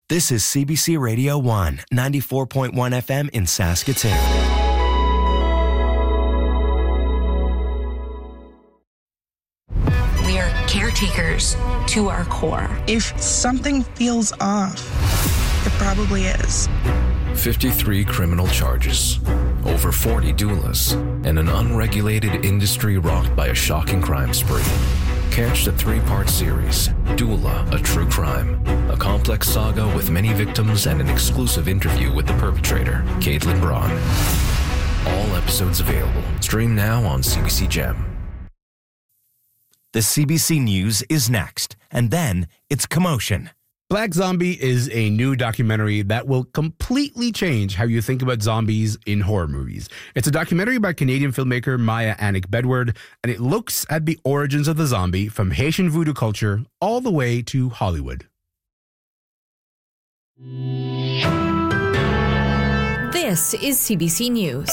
This is CBC Radio 1, 94.1 FM in Saskatoon. We are caretakers to our core. If something feels off, it probably is. 53 criminal charges, over 40 doulas, and an unregulated industry rocked by a shocking crime spree. Catch the 3-part series, Doula, A True Crime. A complex saga with many victims and an exclusive interview with the perpetrator, Caitlin Braun. All episodes available. Stream now on CBC Gem. The CBC News is next, and then it's Commotion. Black Zombie is a new documentary that will completely change how you think about zombies in horror movies. It's a documentary by Canadian filmmaker Maya Annick-Bedward, and it looks at the origins of the zombie from Haitian voodoo culture all the way to Hollywood. This is CBC News.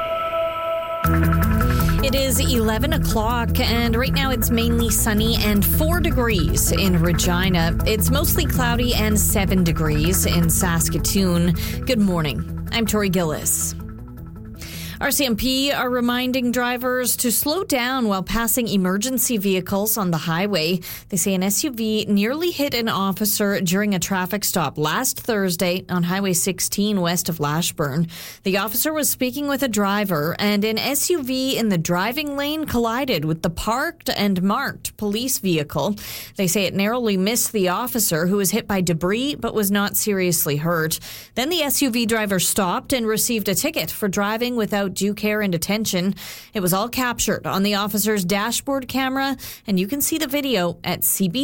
It is 11 o'clock, and right now it's mainly sunny and 4 degrees in Regina. It's mostly cloudy and 7 degrees in Saskatoon. Good morning. I'm Tori Gillis. RCMP are reminding drivers to slow down while passing emergency vehicles on the highway. They say an SUV nearly hit an officer during a traffic stop last Thursday on Highway 16 west of Lashburn. The officer was speaking with a driver, and an SUV in the driving lane collided with the parked and marked police vehicle. They say it narrowly missed the officer, who was hit by debris but was not seriously hurt. Then the SUV driver stopped and received a ticket for driving without due care and attention. It was all captured on the officer's dashboard camera, and you can see the video at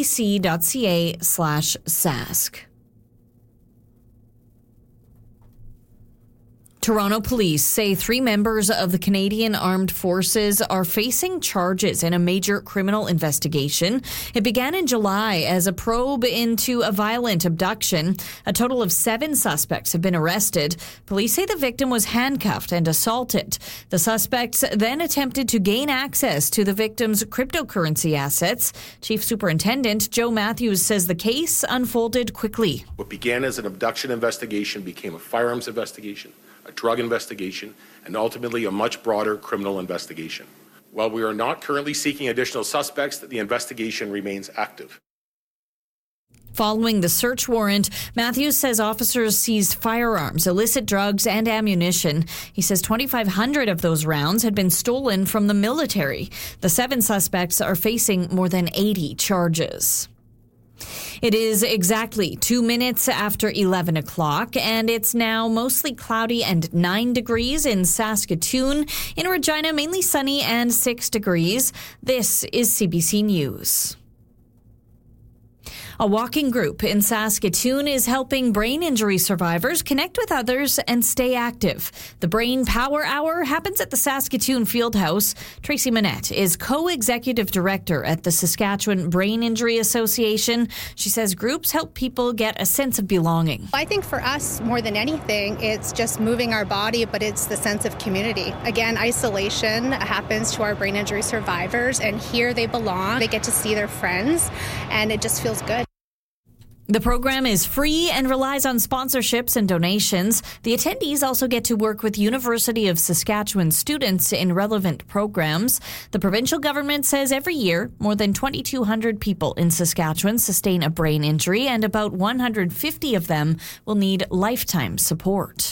cbc.ca/sask. Toronto police say 3 members of the Canadian Armed Forces are facing charges in a major criminal investigation. It began in July as a probe into a violent abduction. A total of 7 suspects have been arrested. Police say the victim was handcuffed and assaulted. The suspects then attempted to gain access to the victim's cryptocurrency assets. Chief Superintendent Joe Matthews says the case unfolded quickly. What began as an abduction investigation became a firearms investigation, a drug investigation, and ultimately a much broader criminal investigation. While we are not currently seeking additional suspects, the investigation remains active. Following the search warrant, Matthews says officers seized firearms, illicit drugs, and ammunition. He says 2,500 of those rounds had been stolen from the military. The 7 suspects are facing more than 80 charges. It is exactly 2 minutes after 11 o'clock, and it's now mostly cloudy and 9 degrees in Saskatoon. In Regina, mainly sunny and 6 degrees. This is CBC News. A walking group in Saskatoon is helping brain injury survivors connect with others and stay active. The Brain Power Hour happens at the Saskatoon Fieldhouse. Tracy Manette is co-executive director at the Saskatchewan Brain Injury Association. She says groups help people get a sense of belonging. I think for us, more than anything, it's just moving our body, but it's the sense of community. Again, isolation happens to our brain injury survivors, and here they belong. They get to see their friends, and it just feels good. The program is free and relies on sponsorships and donations. The attendees also get to work with University of Saskatchewan students in relevant programs. The provincial government says every year, more than 2,200 people in Saskatchewan sustain a brain injury, and about 150 of them will need lifetime support.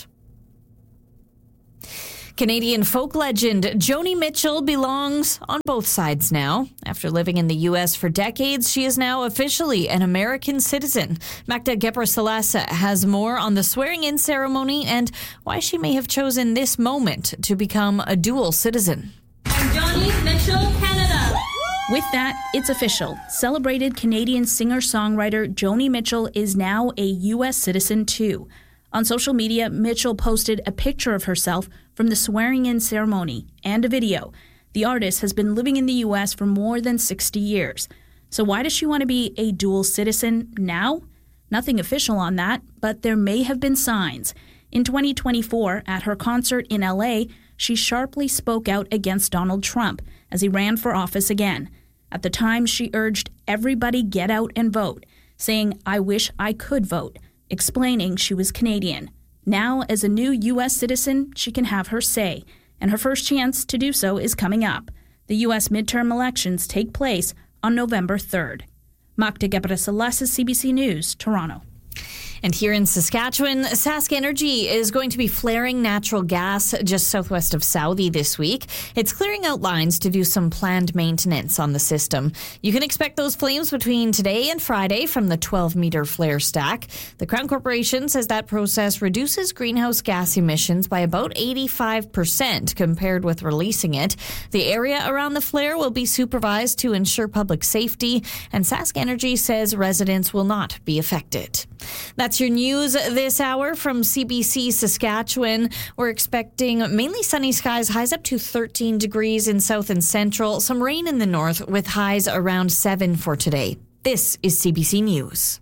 Canadian folk legend Joni Mitchell belongs on both sides now. After living in the U.S. for decades, she is now officially an American citizen. Magda Gebrselassie has more on the swearing-in ceremony and why she may have chosen this moment to become a dual citizen. I'm Joni Mitchell, Canada. With that, it's official. Celebrated Canadian singer-songwriter Joni Mitchell is now a U.S. citizen too. On social media, Mitchell posted a picture of herself from the swearing-in ceremony and a video. The artist has been living in the U.S. for more than 60 years. So why does she want to be a dual citizen now? Nothing official on that, but there may have been signs. In 2024, at her concert in L.A., she sharply spoke out against Donald Trump as he ran for office again. At the time, she urged everybody get out and vote, saying, "I wish I could vote." explaining she was Canadian. Now, as a new U.S. citizen, she can have her say, and her first chance to do so is coming up. The U.S. midterm elections take place on November 3rd. Magda Gebrselassie, CBC News, Toronto. And here in Saskatchewan, Sask Energy is going to be flaring natural gas just southwest of Southie this week. It's clearing out lines to do some planned maintenance on the system. You can expect those flames between today and Friday from the 12-meter flare stack. The Crown Corporation says that process reduces greenhouse gas emissions by about 85% compared with releasing it. The area around the flare will be supervised to ensure public safety, and Sask Energy says residents will not be affected. That's your news this hour from CBC Saskatchewan. We're expecting mainly sunny skies, highs up to 13 degrees in south and central, some rain in the north with highs around 7 for today. This is CBC News.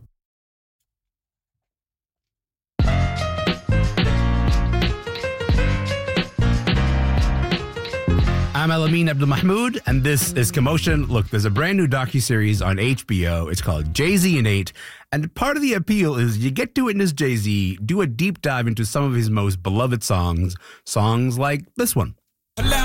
I'm Alameen Abdul-Mahmoud, and this is Commotion. Look, there's a brand new docuseries on HBO. It's called Jay-Z and 8, and part of the appeal is you get to witness Jay-Z do a deep dive into some of his most beloved songs like this one.